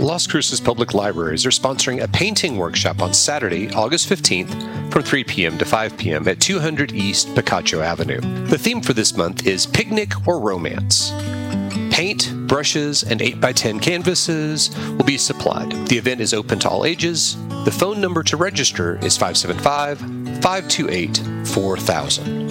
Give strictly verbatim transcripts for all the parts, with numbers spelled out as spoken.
Las Cruces Public Libraries are sponsoring a painting workshop on Saturday, August fifteenth from three p.m. to five p.m. at two hundred East Picacho Avenue. The theme for this month is Picnic or Romance. Paint, brushes, and eight by ten canvases will be supplied. The event is open to all ages. The phone number to register is five seven five, five two eight, four thousand.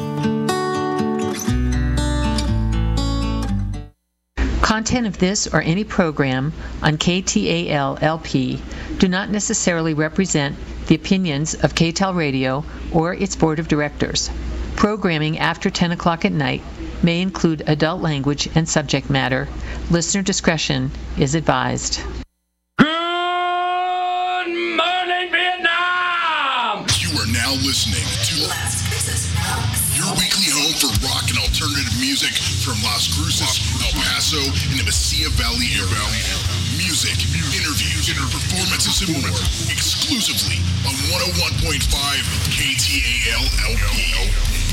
Content of this or any program on K T A L L P do not necessarily represent the opinions of K T A L Radio or its board of directors. Programming after ten o'clock at night may include adult language and subject matter. Listener discretion is advised. Good morning, Vietnam! You are now listening to your weekly home for rock and alternative music from Las Cruces, El Paso, and the Mesilla Valley area. Music, interviews, performances, and more exclusively on one oh one point five K T A L L P.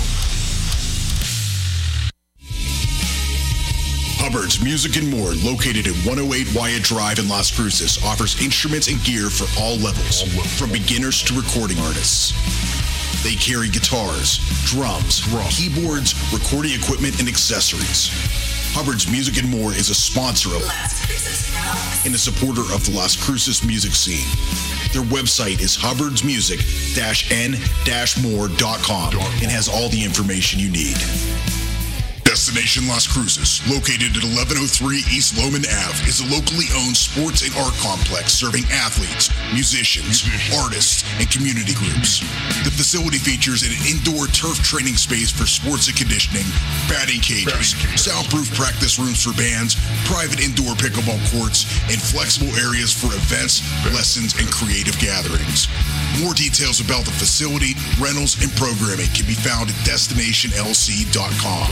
Hubbard's Music and More, located at one oh eight Wyatt Drive in Las Cruces, offers instruments and gear for all levels, from beginners to recording artists. They carry guitars, drums, keyboards, recording equipment, and accessories. Hubbard's Music and More is a sponsor of and a supporter of the Las Cruces music scene. Their website is hubbards music dash n dash more dot com and has all the information you need. Destination Las Cruces, located at eleven oh three East Loman Avenue, is a locally owned sports and art complex serving athletes, musicians, artists, and community groups. The facility features an indoor turf training space for sports and conditioning, batting cages, soundproof practice rooms for bands, private indoor pickleball courts, and flexible areas for events, lessons, and creative gatherings. More details about the facility, rentals, and programming can be found at destination l c dot com.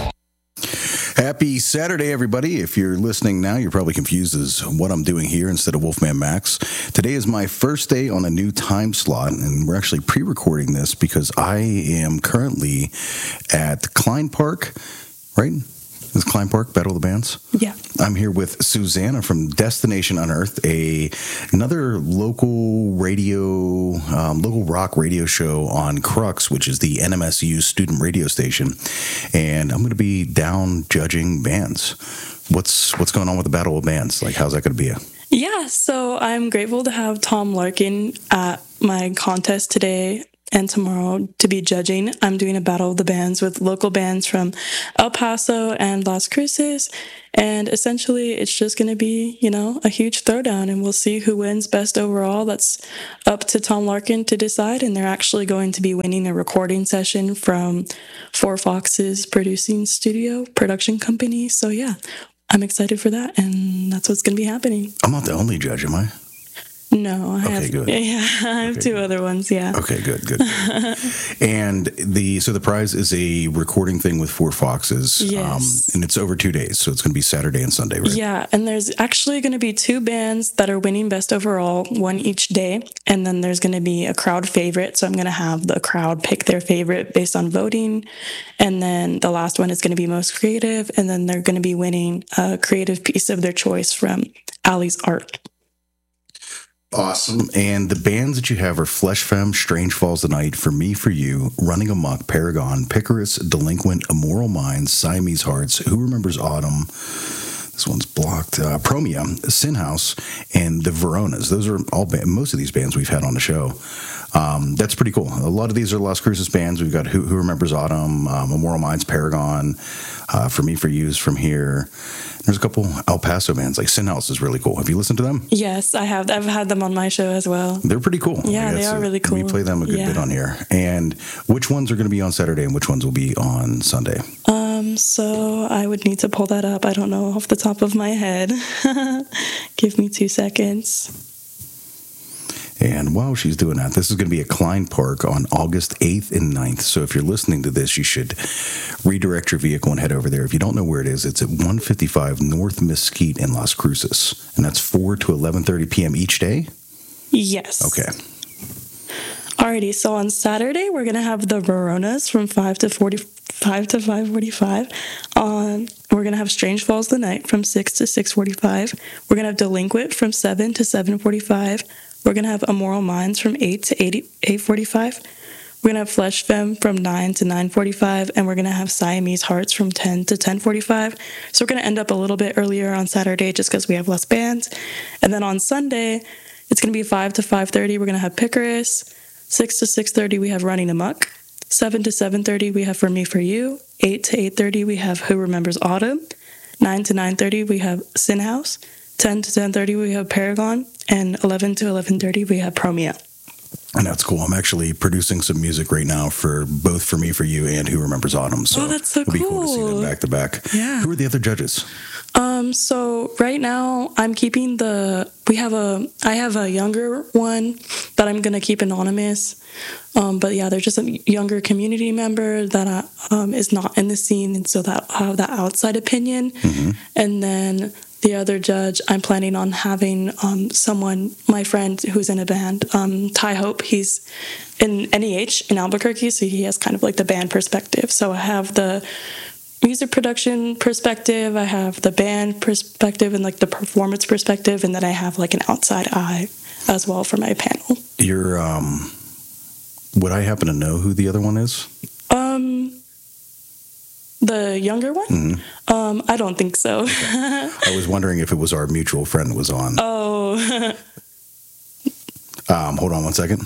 Happy Saturday, everybody. If you're listening now, you're probably confused as what I'm doing here instead of Wolfman Max. Today is my first day on a new time slot, and we're actually pre-recording this because I am currently at Klein Park, right? Is Klein Park, Battle of the Bands? Yeah. I'm here with Susanna from Destination Unearthed, a another local radio, um, local rock radio show on Crux, which is the N M S U student radio station. And I'm going to be down judging bands. What's what's going on with the Battle of Bands? Like, how's that going to be? A- yeah, so I'm grateful to have Tom Larkin at my contest today and tomorrow to be judging. I'm doing a Battle of the Bands with local bands from El Paso and Las Cruces. And essentially, it's just going to be, you know, a huge throwdown, and we'll see who wins best overall. That's up to Tom Larkin to decide. And they're actually going to be winning a recording session from Four Foxes Producing Studio, production company. So, yeah, I'm excited for that. And that's what's going to be happening. I'm not the only judge, am I? No, I okay, have. Good. Yeah, I have okay, two good. other ones. Yeah. Okay, good, good. good. And the so the prize is a recording thing with Four Foxes. Yes. Um, and it's over two days, so it's going to be Saturday and Sunday, right? Yeah, and there's actually going to be two bands that are winning best overall, one each day, and then there's going to be a crowd favorite. So I'm going to have the crowd pick their favorite based on voting, and then the last one is going to be most creative, and then they're going to be winning a creative piece of their choice from Allie's art. Awesome. And the bands that you have are Flesh Femme, Strange Falls the Night, For Me, For You, Running Amok, Paragon, Picarus, Delinquent, Immoral Minds, Siamese Hearts, Who Remembers Autumn, this one's blocked, uh, Promia, Sin House, and the Veronas. Those are all ba- most of these bands we've had on the show. Um, that's pretty cool. A lot of these are Las Cruces bands. We've got Who, Who Remembers Autumn, um, Immoral Minds, Paragon, uh, For Me, For You's from here. There's a couple El Paso bands, like Sin House is really cool. Have you listened to them? Yes, I have. I've had them on my show as well. They're pretty cool. Yeah, like they are a, really cool. We play them a good yeah. bit on here. And which ones are going to be on Saturday and which ones will be on Sunday? Um, so I would need to pull that up. I don't know off the top of my head. Give me two seconds. And while she's doing that, this is going to be at Klein Park on August eighth and ninth. So if you're listening to this, you should redirect your vehicle and head over there. If you don't know where it is, it's at one fifty-five North Mesquite in Las Cruces. And that's four to eleven thirty p.m. each day? Yes. Okay. Alrighty, so on Saturday, we're going to have the Veronas from five to five to five forty-five. On we're gonna have Strange Falls the Night from six to six forty-five. We're gonna have Delinquent from seven to seven forty-five. We're gonna have Immoral Minds from eight to eight forty-five. We're gonna have Flesh Femme from nine to nine forty-five, and we're gonna have Siamese Hearts from ten to ten forty-five. So we're gonna end up a little bit earlier on Saturday just because we have less bands. And then on Sunday, it's gonna be five to five thirty. We're gonna have Picarus. six to six thirty, we have Running Amok. seven to seven thirty, we have For Me For You. eight to eight thirty, we have Who Remembers Autumn. nine to nine thirty, we have Sin House. ten to ten thirty, we have Paragon. And eleven to eleven thirty, we have Promia. And that's cool. I'm actually producing some music right now for both For Me For You and Who Remembers Autumn. So oh, that's so it'll be cool. cool to see them back to back. Yeah. Who are the other judges? Um, so right now I'm keeping the, we have a, I have a younger one that I'm going to keep anonymous. Um, but yeah, they're just a younger community member that uh, um, is not in the scene. And so that I'll have that outside opinion. Mm-hmm. And then the other judge, I'm planning on having um, someone, my friend who's in a band, um, Ty Hope. He's in N E H in Albuquerque, so he has kind of like the band perspective. So I have the music production perspective, I have the band perspective, and like the performance perspective, and then I have like an outside eye as well for my panel. You're, um, would I happen to know who the other one is? Um... The younger one? Mm-hmm. Um, I don't think so. Okay. I was wondering if it was our mutual friend that was on. Oh. um, hold on one second.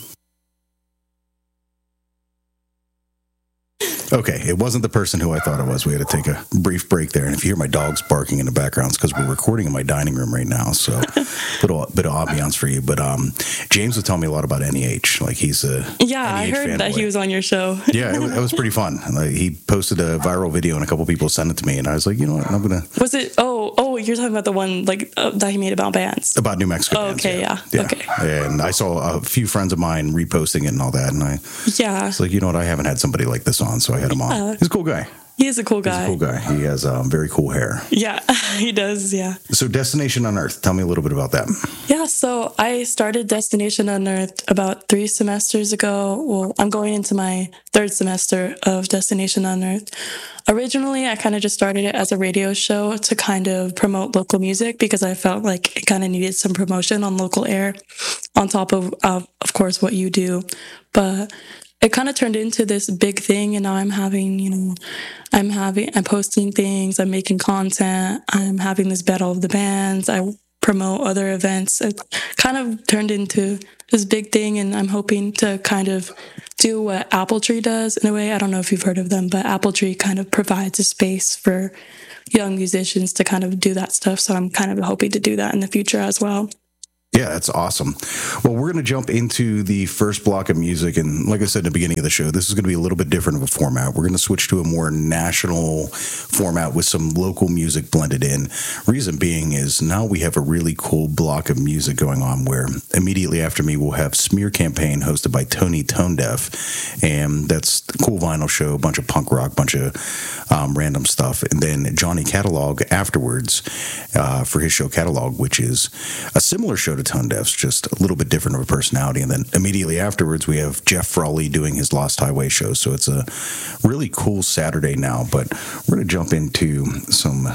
Okay, it wasn't the person who I thought it was. We had to take a brief break there. And if you hear my dogs barking in the background, it's because we're recording in my dining room right now. So a little bit of ambiance for you. But um, James was telling me a lot about N E H. Like he's a Yeah, N E H I heard that fanboy. He was on your show. Yeah, it was, it was pretty fun. Like, he posted a viral video and a couple people sent it to me. And I was like, you know what, I'm going to... Was it... Oh, oh, you're talking about the one like uh, that he made about bands? About New Mexico oh, bands. Okay, yeah. yeah. yeah. Okay. And I saw a few friends of mine reposting it and all that. And I yeah. was like, you know what, I haven't had somebody like this on. So I had him on. Yeah. He's a cool guy. He is a cool guy. He's a cool guy. He has um, very cool hair. Yeah, he does, yeah. So Destination Unearthed, tell me a little bit about that. Yeah, so I started Destination Unearthed about three semesters ago. Well, I'm going into my third semester of Destination Unearthed. Originally, I kind of just started it as a radio show to kind of promote local music because I felt like it kind of needed some promotion on local air on top of, of, of course, what you do. But it kind of turned into this big thing, and now I'm having, you know, I'm having, I'm posting things, I'm making content, I'm having this battle of the bands, I promote other events. It kind of turned into this big thing, and I'm hoping to kind of do what Apple Tree does in a way. I don't know if you've heard of them, but Apple Tree kind of provides a space for young musicians to kind of do that stuff. So I'm kind of hoping to do that in the future as well. Yeah, that's awesome. Well, we're going to jump into the first block of music. And like I said in the beginning of the show, this is going to be a little bit different of a format. We're going to switch to a more national format with some local music blended in. Reason being is now we have a really cool block of music going on where immediately after me, we'll have Smear Campaign hosted by Tony Tone Deaf. And that's the cool vinyl show, a bunch of punk rock, bunch of um, random stuff. And then Johnny Catalog afterwards uh, for his show Catalog, which is a similar show to Tone Deaf's, just a little bit different of a personality. And then immediately afterwards, we have Jeff Frawley doing his Lost Highway show. So it's a really cool Saturday now. But we're going to jump into some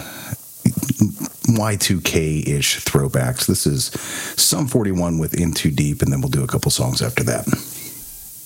Y two K-ish throwbacks. This is Sum forty-one with In Too Deep, and then we'll do a couple songs after that.